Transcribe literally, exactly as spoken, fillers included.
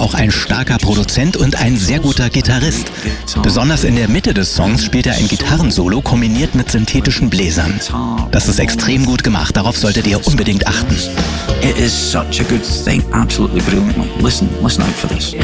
auch ein starker Produzent und ein sehr guter Gitarrist. Besonders in der Mitte des Songs spielt er ein Gitarrensolo kombiniert mit synthetischen Bläsern. Das ist extrem gut gemacht, darauf solltet ihr unbedingt achten. It is such a good thing, absolutely brilliant. Listen, listen out for this.